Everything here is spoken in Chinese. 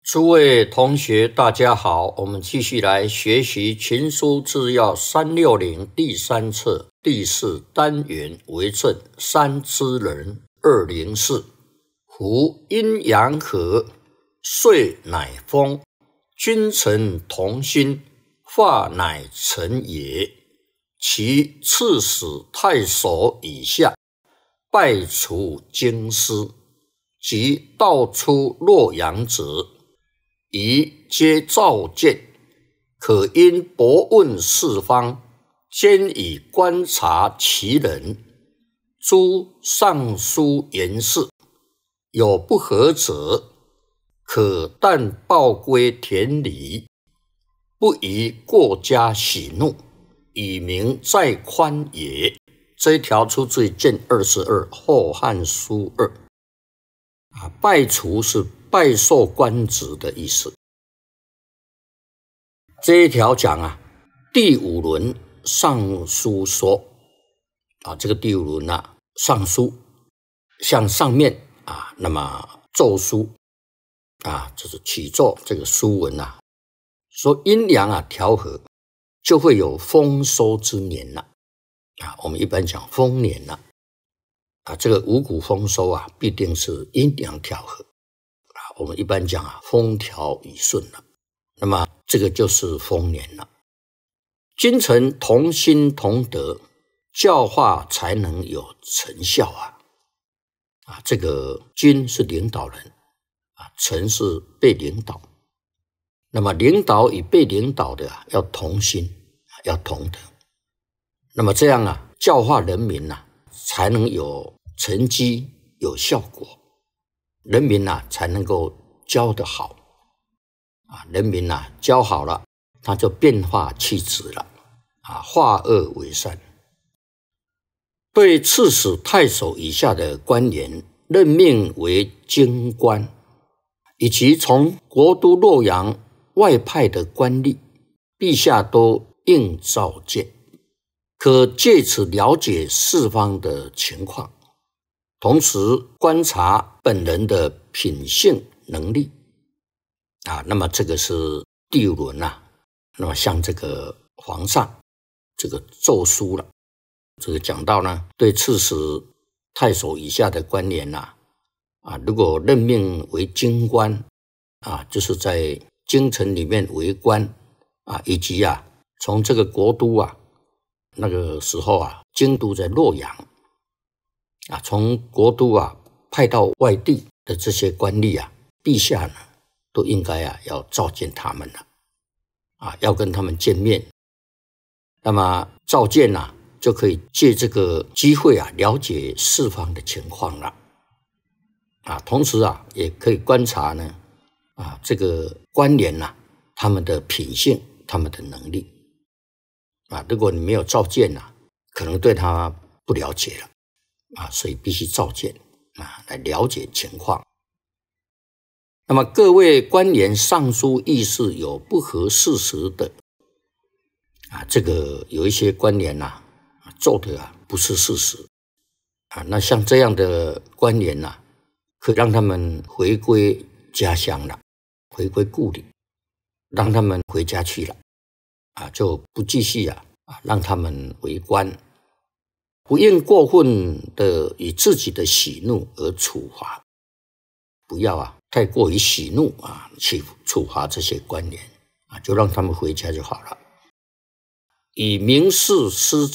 诸位同学，大家好，我们继续来学习《群书治要360》第3册第4单元为政三之人204。夫阴阳和，岁乃丰，君臣同心，化乃成也。其刺史太守以下，败除京师，及道出洛阳者，宜皆召见，可因博问四方，兼以观察其人。诸尚书言事，有不合者，可但报归田里，不宜过加喜怒，以明在宽也。这一条出自于卷22后汉书2。拜除是拜受官职的意思。这一条讲第5轮上书说这个第5轮上书向上面那么奏书就是启奏这个书文说阴阳调和，就会有丰收之年了我们一般讲丰年了这个五谷丰收必定是阴阳调和我们一般讲风调雨顺了，那么这个就是丰年了。君臣同心同德，教化才能有成效这个君是领导人臣是被领导，那么领导与被领导的要同心，要同德，那么这样教化人民才能有成绩，有效果，人民才能够教得好人民教好了，他就变化气质了化恶为善。对刺史太守以下的官员任命为京官，以及从国都洛阳外派的官吏，陛下都应召见，可借此了解四方的情况，同时观察本人的品性能力那么这个是第5轮那么向这个皇上这个奏书了。这个讲到对刺史太守以下的官员如果任命为京官就是在京城里面为官以及从这个国都那个时候京都在洛阳从国都派到外地的这些官吏陛下都应该要召见他们了要跟他们见面。那么召见就可以借这个机会了解四方的情况了同时也可以观察这个官员他们的品性，他们的能力如果你没有召见可能对他不了解了所以必须召见来了解情况。那么各位官员上书议事有不合事实的这个有一些官员做的不是事实那像这样的官员可以让他们回归家乡了，回归故里，让他们回家去了就不继续让他们为官，不应过分的以自己的喜怒而处罚，不要太过于喜怒去处罚这些官员就让他们回家就好了。以明示失